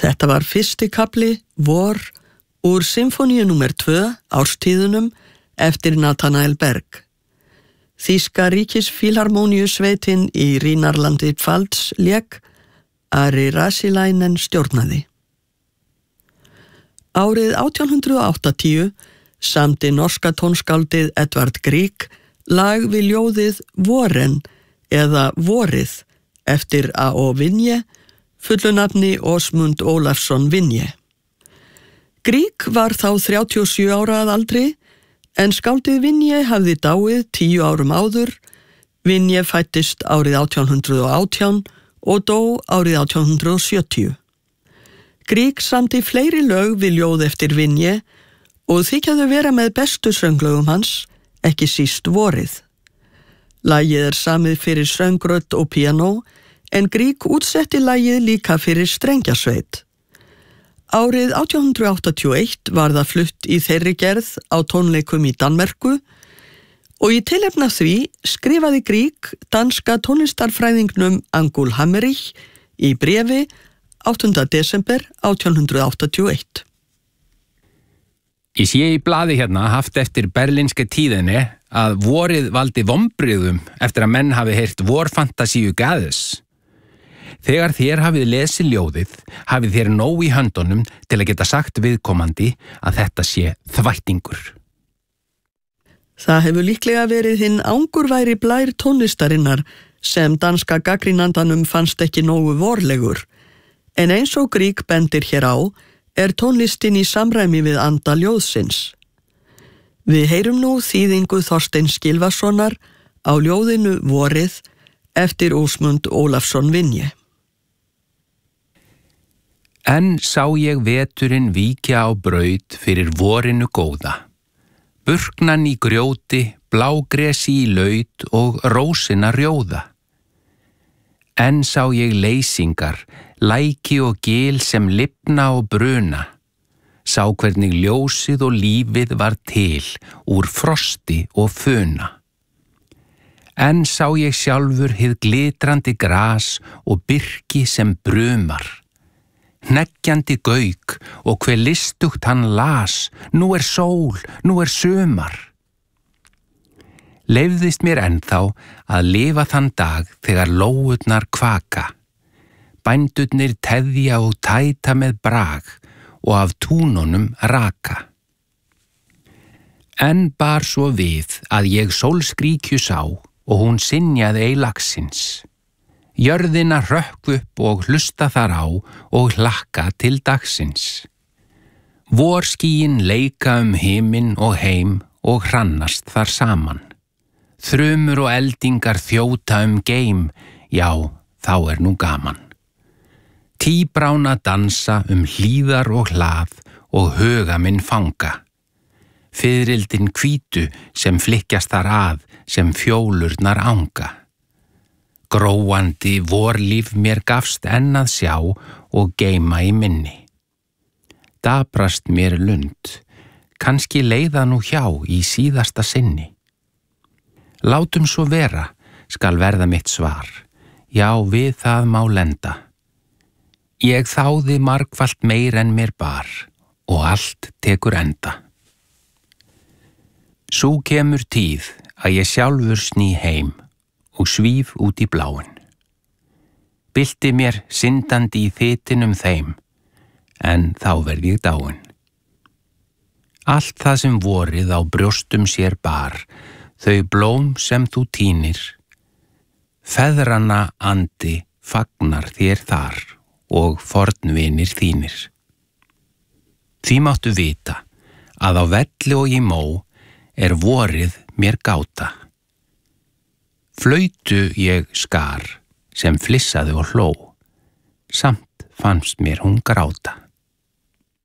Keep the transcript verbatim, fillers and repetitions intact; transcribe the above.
Þetta var fyrsti kafli, vor, úr symfóníu númer tvö, Árstíðunum, eftir Nathanael Berg. Þýska ríkisfílharmóníusveitin í Rínarlandi Pfalz lék, Ari Rasilainen stjórnaði. Árið átján hundrað áttatíu samdi norska tónskáldið Edvard Grieg lag við ljóðið Voren eða Vorið eftir A O Vinje, fullunafni Åsmund Ólafsson Vinje. Grieg var þá þrjátíu og sjö ára að aldri, en skáldið Vinje hafði dáið tíu árum áður. Vinje fættist árið átján hundrað og átján og dó árið átján hundrað og sjötíu. Grieg samdi fleiri lög við ljóð eftir Vinje og þykjaðu vera með bestu sönglögum hans, ekki síst Vorið. Lagið er samið fyrir söngrödd og píanó, en Grieg útsetti lagið líka fyrir strengjasveit. Árið átján hundrað áttatíu og eitt var það flutt í þeirri gerð á tónleikum í Danmörku og í tilefni af því skrifaði Grieg danska tónlistarfræðingnum Angúl Hammerich í bréfi áttunda desember átján hundrað áttatíu og eitt. Ég sé í blaði hérna haft eftir berlínska tíðinni að vorið valdi vonbrigðum eftir að menn hafi heyrt vorfantasíu gaðis. Þegar þér hafið lesið ljóðið, hafið þér nóg í höndunum til að geta sagt viðkomandi að þetta sé þvættingur. Það hefur líklega verið hinn angurværi blær tónlistarinnar sem danska gagnrýnandanum fannst ekki nógu vorlegur, en eins og Grieg bendir hér á, er tónlistin í samræmi við anda ljóðsins. Við heyrum nú þýðingu Þorsteins Gylfasonar á ljóðinu Vorið eftir Åsmund Ólafsson Vinje. En sá ég veturinn víkja á braut fyrir vorinu góða. Burknan í grjóti, blágresi í laut og rósina rjóða. En sá ég leysingar, læki og gil sem lifna og bruna. Sá hvernig ljósið og lífið var til úr frosti og funa. En sá ég sjálfur hið glitrandi gras og birki sem brumar. Hneggjandi gauk og hve listugt hann las, nú er sól, nú er sumar. Leifðist mér ennþá að lifa þann dag þegar lóurnar kvaka. Bændurnir teðja og tæta með brag og af túnunum raka. En bar svo við að ég sólskríkju sá og hún synjaði ei lagsins. Jörðina hrökk upp og hlusta þar á og hlakka til dagsins. Vorskýin leika um himinn og heim og hrannast þar saman. Þrumur og eldingar þjóta um geim, já, þá er nú gaman. Tíbrána dansa um hlíðar og hlað og huga minn fanga. Fiðrildin hvítu sem flykkjast þar að sem fjólurnar anga. Gróandi vorlíf mér gafst enn að sjá og geyma í minni. Daprast mér lund, kannski leiða nú hjá í síðasta sinni. Látum svo vera, skal verða mitt svar, já við það má lenda. Ég þáði margfalt meir en mér bar og allt tekur enda. Sú kemur tíð að ég sjálfur sný heim og svíf út í bláin. Bylti mér syndandi í þytinum þeim, en þá verð ég dáin. Allt það sem vorið á brjóstum sér bar, þau blóm sem þú tínir, feðranna andi fagnar þér þar og fornvinir þínir. Því máttu vita að á velli og í mó er vorið mér gáta. Flautu ég skar sem flissaði og hló, samt fannst mér hún gráta.